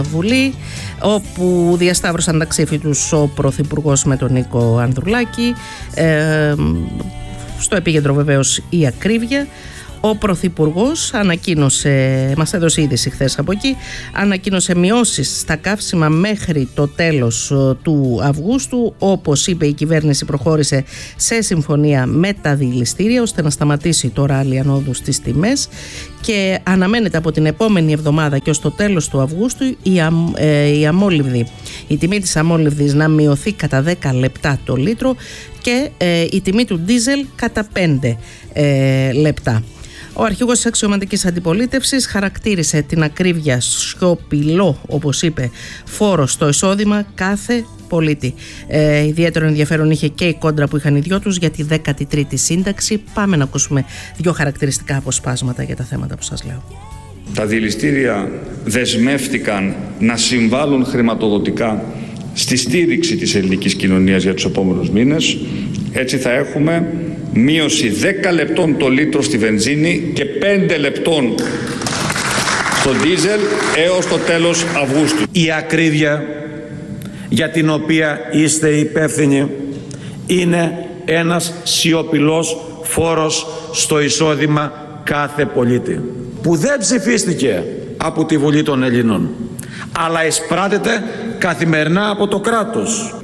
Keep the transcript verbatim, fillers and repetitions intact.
Βουλή, όπου διασταύρωσαν τα ξύφη τους ο Πρωθυπουργός με τον Νίκο Ανδρουλάκη. Ε, στο επίκεντρο βεβαίως η ακρίβεια. Ο Πρωθυπουργός ανακοίνωσε, μας έδωσε είδηση χθες από εκεί, ανακοίνωσε μειώσεις στα καύσιμα μέχρι το τέλος του Αυγούστου. Όπως είπε, η κυβέρνηση προχώρησε σε συμφωνία με τα δηληστήρια ώστε να σταματήσει το ράλι ανόδου στις τιμές και αναμένεται από την επόμενη εβδομάδα και ως το τέλος του Αυγούστου η, αμ, ε, η αμόλυβδη, η τιμή της αμόλυβδης να μειωθεί κατά δέκα λεπτά το λίτρο και ε, η τιμή του ντίζελ κατά πέντε ε, λεπτά. Ο αρχηγός της αξιωματικής αντιπολίτευσης χαρακτήρισε την ακρίβεια σιωπηλό, όπως είπε, φόρο στο εισόδημα κάθε πολίτη. Ε, ιδιαίτερο ενδιαφέρον είχε και η κόντρα που είχαν οι δυο τους για τη δέκατη τρίτη σύνταξη. Πάμε να ακούσουμε δύο χαρακτηριστικά αποσπάσματα για τα θέματα που σας λέω. Τα δηληστήρια δεσμεύτηκαν να συμβάλλουν χρηματοδοτικά στη στήριξη της ελληνικής κοινωνίας για τους επόμενους μήνες. Έτσι θα έχουμε μείωση δέκα λεπτών το λίτρο στη βενζίνη και πέντε λεπτών στο ντίζελ έως το τέλος Αυγούστου. Η ακρίβεια για την οποία είστε υπεύθυνοι είναι ένας σιωπηλός φόρος στο εισόδημα κάθε πολίτη, που δεν ψηφίστηκε από τη Βουλή των Ελλήνων, αλλά εισπράτεται καθημερινά από το κράτος.